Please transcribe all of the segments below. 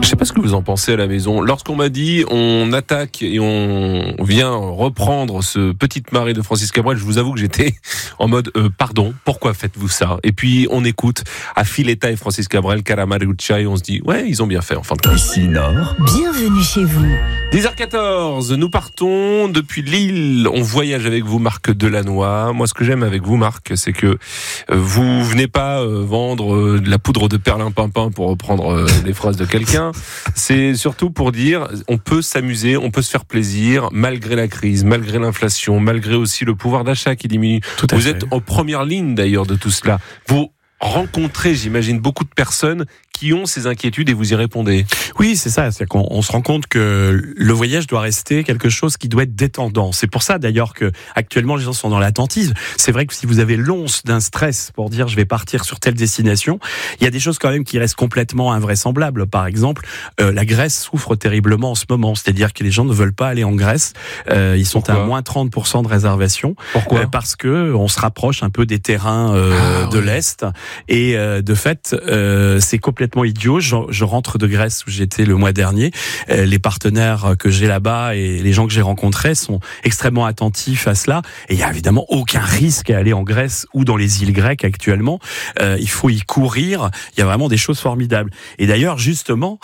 Je sais pas ce que vous en pensez à la maison. Lorsqu'on m'a dit on attaque et on vient reprendre ce Petite Marie de Francis Cabrel, je vous avoue que j'étais en mode pardon, pourquoi faites-vous ça? Et puis on écoute Afiletta et Francis Cabrel, Calamaruccia, et on se dit ouais, ils ont bien fait en fin de compte. Ici Nord. Bienvenue chez vous. 10h14, nous partons depuis Lille. On voyage avec vous, Marc Delannoy. Moi, ce que j'aime avec vous, Marc, c'est que vous venez pas vendre de la poudre de perlimpinpin pour reprendre les phrases de quelqu'un. C'est surtout pour dire, on peut s'amuser, on peut se faire plaisir, malgré la crise, malgré l'inflation, malgré aussi le pouvoir d'achat qui diminue. Vous êtes en première ligne d'ailleurs de tout cela. Vous rencontrez, j'imagine, beaucoup de personnes qui ont ces inquiétudes et vous y répondez. Oui, c'est ça. C'est qu'on se rend compte que le voyage doit rester quelque chose qui doit être détendant. C'est pour ça d'ailleurs que actuellement les gens sont dans l'attentisme. C'est vrai que si vous avez l'once d'un stress pour dire je vais partir sur telle destination, il y a des choses quand même qui restent complètement invraisemblables. Par exemple, la Grèce souffre terriblement en ce moment. C'est-à-dire que les gens ne veulent pas aller en Grèce. Ils sont à moins 30% de réservation. Pourquoi ? Parce que on se rapproche un peu des terrains de l'Est. Et de fait, c'est complètement idiot. Je rentre de Grèce où j'étais le mois dernier. Les partenaires que j'ai là-bas et les gens que j'ai rencontrés sont extrêmement attentifs à cela. Et il y a évidemment aucun risque à aller en Grèce ou dans les îles grecques actuellement. Il faut y courir. Il y a vraiment des choses formidables. Et d'ailleurs, justement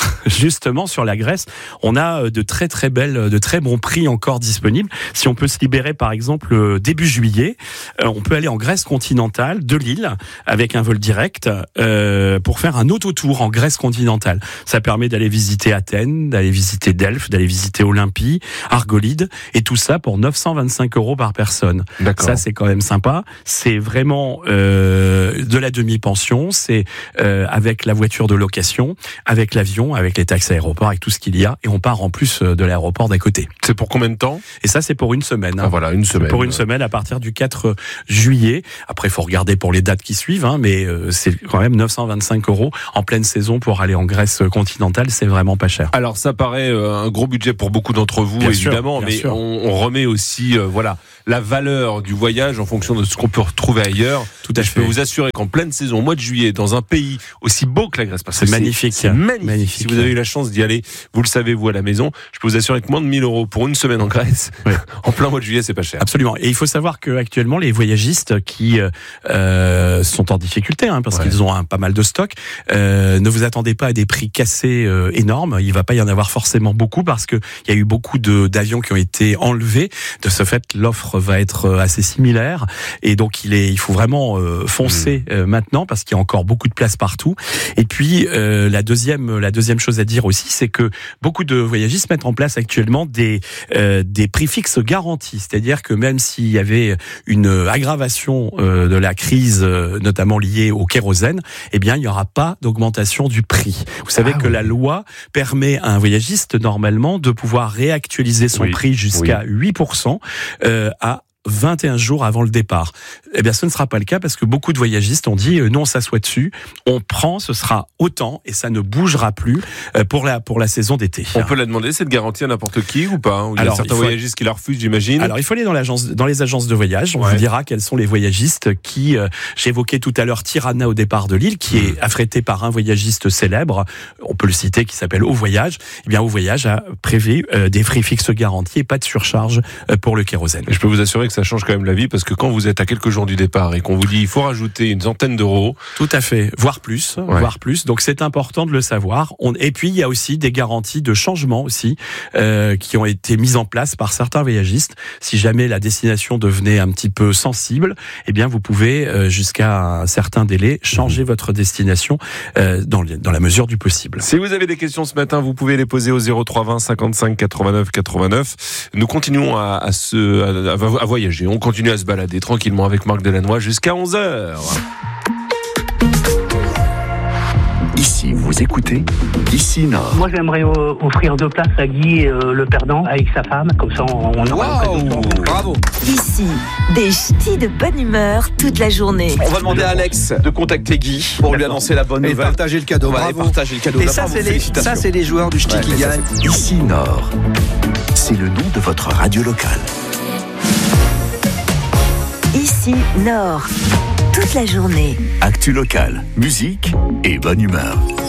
sur la Grèce, on a de très bons prix encore disponibles. Si on peut se libérer, par exemple, début juillet, on peut aller en Grèce continentale de Lille avec un vol direct pour faire un autotour en Grèce continentale. Ça permet d'aller visiter Athènes, d'aller visiter Delphes, d'aller visiter Olympie, Argolide, et tout ça pour 925 € par personne. D'accord. Ça, c'est quand même sympa. C'est vraiment de la demi-pension. C'est avec la voiture de location, avec l'avion, avec les taxes aéroports, avec tout ce qu'il y a, et on part en plus de l'aéroport d'à côté. C'est pour combien de temps ? Et ça, c'est pour une semaine. Ah voilà, une semaine. Pour une semaine à partir du 4 juillet. Après, il faut regarder pour les dates qui suivent, mais c'est quand même 925 € en pleine saison pour aller en Grèce continentale. C'est vraiment pas cher. Alors, ça paraît un gros budget pour beaucoup d'entre vous, Bien évidemment, sûr, mais sûr. on remet aussi la valeur du voyage en fonction de ce qu'on peut retrouver ailleurs. Tout à Je fait. peux vous assurer qu'en pleine saison, au mois de juillet, dans un pays aussi beau que la Grèce, parce que C'est magnifique. C'est magnifique. Si vous avez eu la chance d'y aller, vous le savez, vous, à la maison, je peux vous assurer que moins de 1000 € pour une semaine en Grèce, Oui. en plein mois de juillet, c'est pas cher. Absolument. Et il faut savoir que actuellement les voyagistes qui sont en difficulté, parce qu'ils ont pas mal de stock, ne vous attendez pas à des prix cassés énormes. Il va pas y en avoir forcément beaucoup parce que il y a eu beaucoup d'avions qui ont été enlevés. De ce fait, l'offre va être assez similaire. Et donc il faut vraiment foncer maintenant parce qu'il y a encore beaucoup de place partout. Et puis la deuxième chose à dire aussi, c'est que beaucoup de voyagistes mettent en place actuellement des prix fixes garantis. C'est-à-dire que même s'il y avait une aggravation de la crise, notamment liée au kérosène, eh bien il n'y aura pas d'augmentation du prix. Vous savez que la loi permet à un voyagiste normalement de pouvoir réactualiser son prix jusqu'à 8% à 21 jours avant le départ. Eh bien, ce ne sera pas le cas parce que beaucoup de voyagistes ont dit non, on s'assoit dessus, on prend, ce sera autant et ça ne bougera plus pour la saison d'été. On peut la demander, cette garantie à n'importe qui ou pas? Il y a certains voyagistes qui la refusent, j'imagine. Alors, il faut aller dans les agences de voyage. On vous dira quels sont les voyagistes qui, j'évoquais tout à l'heure Tirana au départ de Lille, qui est affrété par un voyagiste célèbre, on peut le citer, qui s'appelle Au Voyage. Eh bien, Au Voyage a prévu des prix fixes garantis et pas de surcharge pour le kérosène. Je peux vous assurer que ça change quand même la vie parce que quand vous êtes à quelques jours du départ et qu'on vous dit il faut rajouter une centaine d'euros. Tout à fait, voire plus. Donc c'est important de le savoir. Et puis il y a aussi des garanties de changement aussi qui ont été mises en place par certains voyagistes. Si jamais la destination devenait un petit peu sensible, eh bien vous pouvez jusqu'à un certain délai changer votre destination dans la mesure du possible. Si vous avez des questions ce matin, vous pouvez les poser au 0320 55 89 89. Nous continuons à voyager. On continue à se balader tranquillement avec Marc Delannoy jusqu'à 11h. Ici, vous écoutez Ici Nord. Moi, j'aimerais offrir 2 places à Guy, le perdant, avec sa femme. Comme ça, on aura bravo. Ici, des ch'tis de bonne humeur toute la journée. On va demander à Alex de contacter Guy pour lui annoncer la bonne et nouvelle. partager le cadeau. On va aller partager le cadeau. Et ça, c'est les joueurs du ch'ti qui gagnent. Ici Nord. C'est le nom de votre radio locale. Ici, Nord, toute la journée. Actu locale, musique et bonne humeur.